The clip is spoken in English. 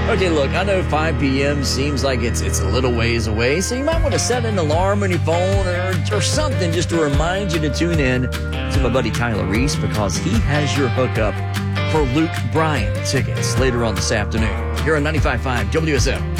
Okay, look, I know 5 p.m. seems like it's a little ways away, so you might want to set an alarm on your phone or something just to remind you to tune in to my buddy Tyler Reese, because he has your hookup for Luke Bryan tickets later on this afternoon here on 95.5 WSM.